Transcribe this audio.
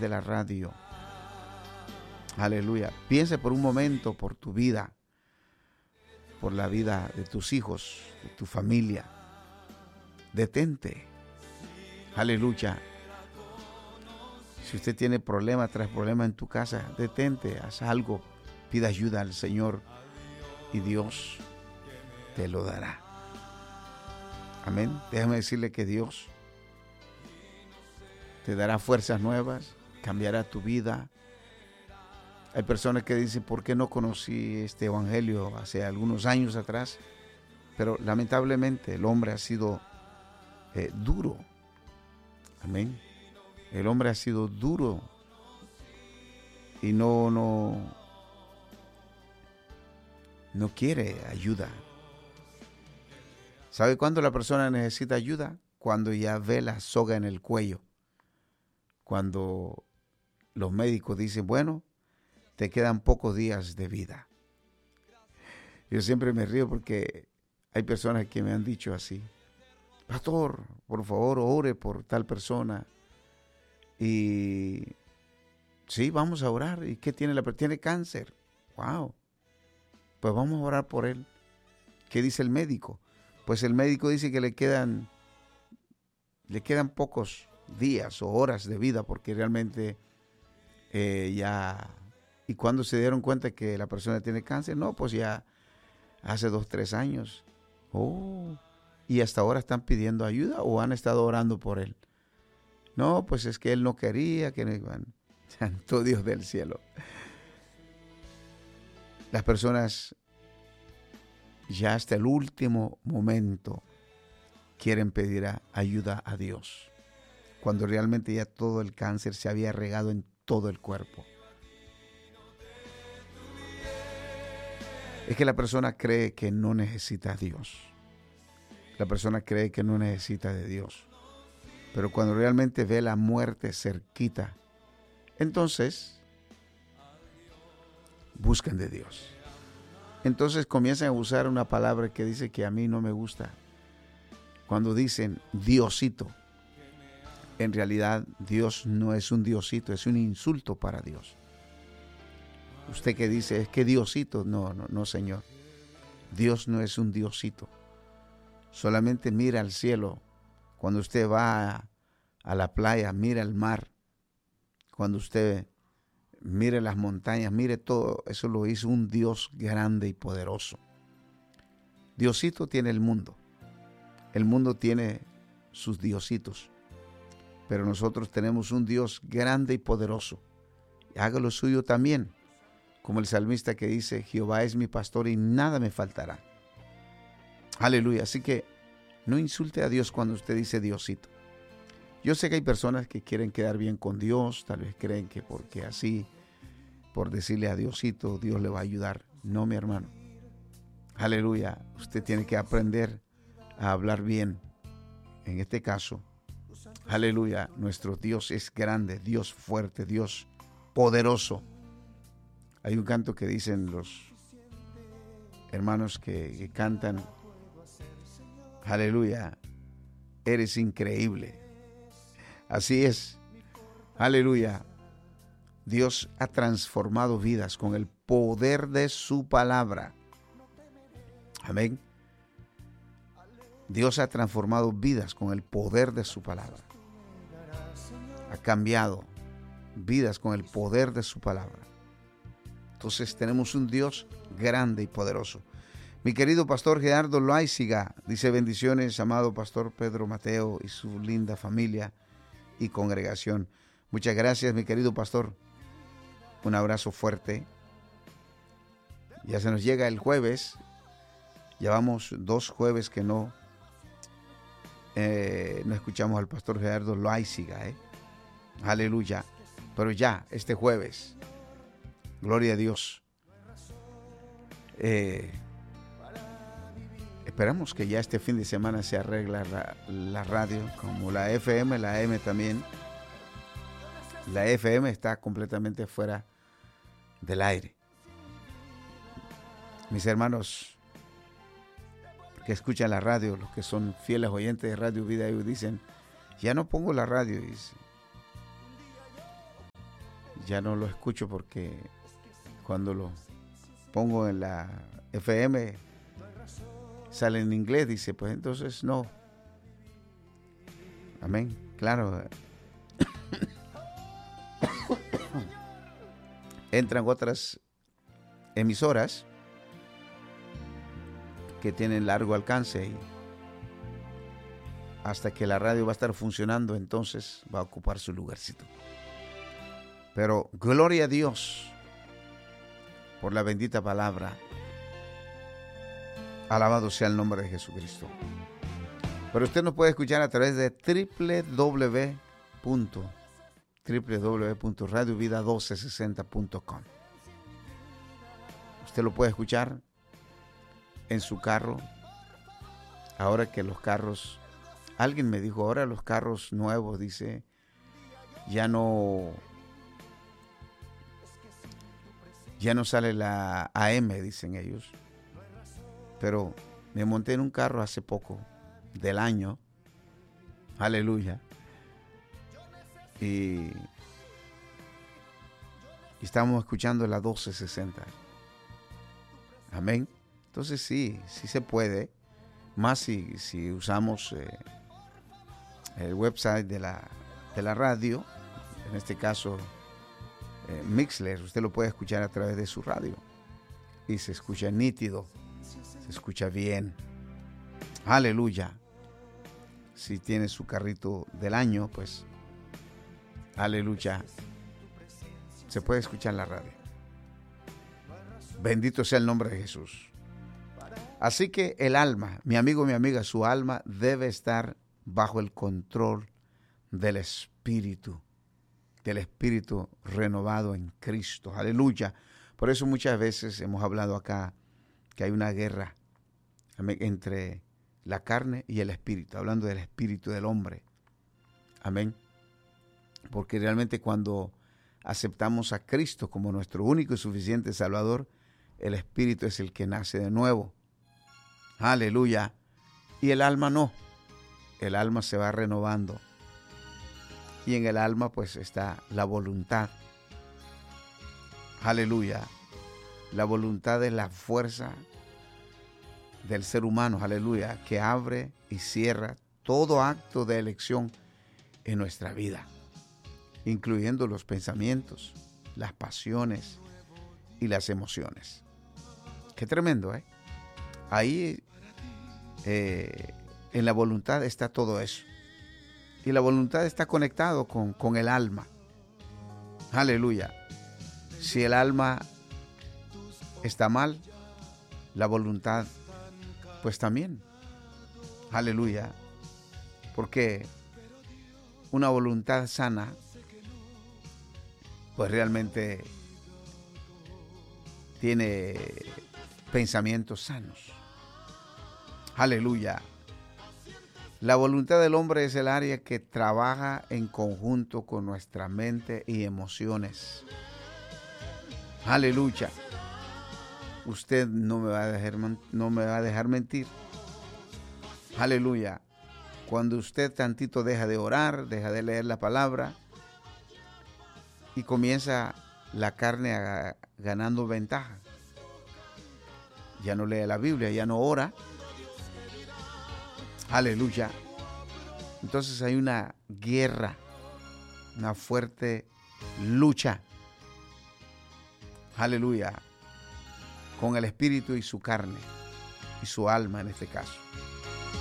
de la radio. Aleluya. Piense por un momento por tu vida, por la vida de tus hijos, de tu familia. Detente. Aleluya. Si usted tiene problema tras problema en tu casa, detente, haz algo, pida ayuda al Señor y Dios te lo dará. Amén. Déjame decirle que Dios te dará fuerzas nuevas, cambiará tu vida. Hay personas que dicen, ¿por qué no conocí este evangelio hace algunos años atrás? Pero lamentablemente el hombre ha sido duro. Amén. El hombre ha sido duro y no quiere ayuda. ¿Sabe cuándo la persona necesita ayuda? Cuando ya ve la soga en el cuello. Cuando los médicos dicen, bueno, te quedan pocos días de vida. Yo siempre me río porque hay personas que me han dicho así, pastor, por favor, ore por tal persona. Y sí, vamos a orar. ¿Y qué tiene la persona? Tiene cáncer. Wow. Pues vamos a orar por él. ¿Qué dice el médico? Pues el médico dice que le quedan pocos días o horas de vida porque realmente ya... ¿Y cuando se dieron cuenta que la persona tiene cáncer? No, pues ya hace 2, 3 años. Oh, y hasta ahora están pidiendo ayuda o han estado orando por él. No, pues es que él no quería, que no iban. Santo Dios del cielo. Las personas ya hasta el último momento quieren pedir ayuda a Dios, cuando realmente ya todo el cáncer se había regado en todo el cuerpo. Es que la persona cree que no necesita a Dios. La persona cree que no necesita de Dios. Pero cuando realmente ve la muerte cerquita, entonces buscan de Dios. Entonces comienzan a usar una palabra que dice que a mí no me gusta. Cuando dicen Diosito, en realidad Dios no es un Diosito, es un insulto para Dios. Usted que dice, es que Diosito, no, Señor. Dios no es un Diosito. Solamente mira al cielo. Cuando usted va a la playa, mira el mar. Cuando usted mire las montañas, mire todo, eso lo hizo un Dios grande y poderoso. Diosito tiene el mundo. El mundo tiene sus diositos. Pero nosotros tenemos un Dios grande y poderoso. Haga lo suyo también. Como el salmista que dice, Jehová es mi pastor y nada me faltará. Aleluya. Así que no insulte a Dios cuando usted dice Diosito. Yo sé que hay personas que quieren quedar bien con Dios, tal vez creen que porque así, por decirle a Diosito, Dios le va a ayudar. No, mi hermano. Aleluya. Usted tiene que aprender a hablar bien. En este caso, aleluya, nuestro Dios es grande, Dios fuerte, Dios poderoso. Hay un canto que dicen los hermanos que cantan, aleluya, eres increíble. Así es, aleluya. Dios ha transformado vidas con el poder de su palabra. Amén. Dios ha transformado vidas con el poder de su palabra. Ha cambiado vidas con el poder de su palabra. Entonces tenemos un Dios grande y poderoso. Mi querido pastor Gerardo Loaiziga dice bendiciones, amado pastor Pedro Mateo y su linda familia y congregación. Muchas gracias, mi querido pastor. Un abrazo fuerte. Ya se nos llega el jueves. Llevamos 2 jueves que no escuchamos al pastor Gerardo Loaiziga. Aleluya. Pero ya, este jueves. Gloria a Dios. Esperamos que ya este fin de semana se arregla la radio, como la FM, la AM también. La FM está completamente fuera del aire. Mis hermanos que escuchan la radio, los que son fieles oyentes de Radio Vida, ellos dicen, ya no pongo la radio, dice. ya no lo escucho porque cuando lo pongo en la FM sale en inglés, dice, pues entonces no. Amén. Claro. Entran otras emisoras que tienen largo alcance y hasta que la radio va a estar funcionando, entonces va a ocupar su lugarcito. Pero gloria a Dios por la bendita palabra. Alabado sea el nombre de Jesucristo. Pero usted nos puede escuchar a través de www.radiovida1260.com. Usted lo puede escuchar en su carro. Ahora que los carros, alguien me dijo, ahora los carros nuevos, dice, ya no sale la AM, dicen ellos. Pero me monté en un carro hace poco, del año, aleluya, y estamos escuchando la 1260. Amén. Entonces sí se puede, más si usamos el website de la radio, en este caso Mixler. Usted lo puede escuchar a través de su radio y se escucha nítido, se escucha bien, aleluya. Si tiene su carrito del año, pues aleluya, se puede escuchar en la radio. Bendito sea el nombre de Jesús. Así que el alma, mi amigo, mi amiga, su alma debe estar bajo el control del Espíritu renovado en Cristo. Aleluya. Por eso muchas veces hemos hablado acá que hay una guerra entre la carne y el espíritu, hablando del espíritu del hombre. Amén. Porque realmente cuando aceptamos a Cristo como nuestro único y suficiente Salvador, el espíritu es el que nace de nuevo. Aleluya. Y el alma no. El alma se va renovando. Y en el alma pues está la voluntad. Aleluya. La voluntad es la fuerza del ser humano, aleluya, que abre y cierra todo acto de elección en nuestra vida, incluyendo los pensamientos, las pasiones y las emociones. Qué tremendo, ¿eh? Ahí en la voluntad está todo eso. Y la voluntad está conectado con el alma. Aleluya. Si el alma está mal, la voluntad pues también. Aleluya. Porque una voluntad sana pues realmente tiene pensamientos sanos. Aleluya. La voluntad del hombre es el área que trabaja en conjunto con nuestra mente y emociones. Aleluya. Usted no me va a dejar mentir. Aleluya. Cuando usted tantito deja de orar, deja de leer la palabra y comienza la carne ganando ventaja. Ya no lee la Biblia, ya no ora. Aleluya. Entonces hay una guerra, una fuerte lucha. Aleluya. Con el espíritu y su carne, y su alma en este caso.